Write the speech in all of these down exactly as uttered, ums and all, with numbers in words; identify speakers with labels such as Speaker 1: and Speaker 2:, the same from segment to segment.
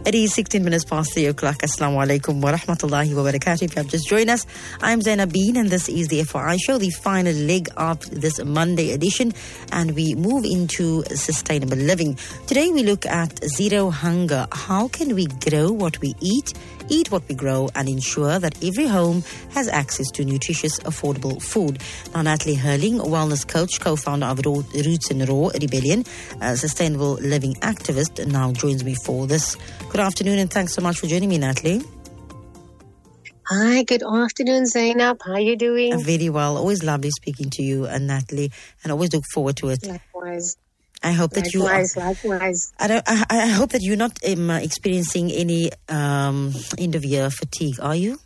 Speaker 1: It is sixteen minutes past three o'clock. Assalamu alaikum wa rahmatullahi wa barakatuh. If you have just joined us, I'm Zainab Bean and this is the F Y I show, the final leg of this Monday edition, and we move into sustainable living. Today we look at zero hunger. How can we grow what we eat, eat what we grow, and ensure that every home has access to nutritious, affordable food? Now, Natalie Hurling, wellness coach, co-founder of Raw- Roots and Raw Rebellion, a sustainable living activist, now joins me for this. Good afternoon and thanks so much for joining me, Natalie.
Speaker 2: Hi, good afternoon, Zainab. How are you doing?
Speaker 1: Uh, very well. Always lovely speaking to you, uh, Natalie, and always look forward to it.
Speaker 2: Likewise.
Speaker 1: I hope that
Speaker 2: likewise,
Speaker 1: you.
Speaker 2: Likewise, likewise.
Speaker 1: I, don't, I, I hope that you're not um, experiencing any um, end of year fatigue. Are you?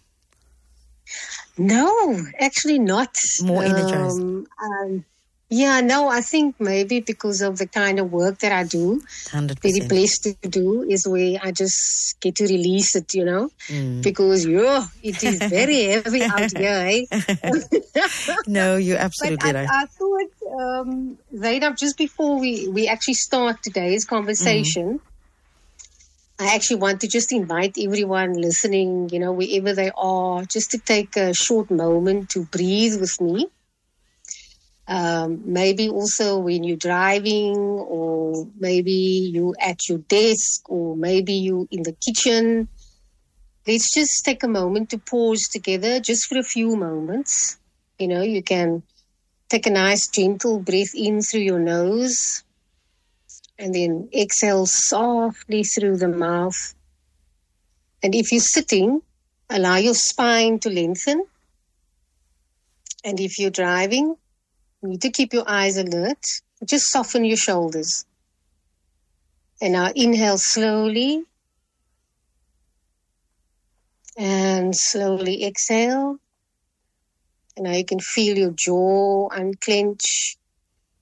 Speaker 2: No, actually not.
Speaker 1: More energized.
Speaker 2: Um, um, yeah, no, I think maybe because of the kind of work that I do,
Speaker 1: one hundred percent.
Speaker 2: very blessed to do, is where I just get to release it, you know,
Speaker 1: Mm.
Speaker 2: because yeah, it is very heavy out here. Eh?
Speaker 1: No, you're absolutely
Speaker 2: but I,
Speaker 1: right.
Speaker 2: I thought, um, Zainab, just before we, we actually start today's conversation, mm. I actually want to just invite everyone listening, you know, wherever they are, just to take a short moment to breathe with me. Um, maybe also when you're driving, or maybe you at your desk, or maybe you in the kitchen. Let's just take a moment to pause together just for a few moments. You know, you can take a nice gentle breath in through your nose and then exhale softly through the mouth. And if you're sitting, allow your spine to lengthen. And if you're driving, you need to keep your eyes alert. Just soften your shoulders. And now inhale slowly. And slowly exhale. And now you can feel your jaw unclench.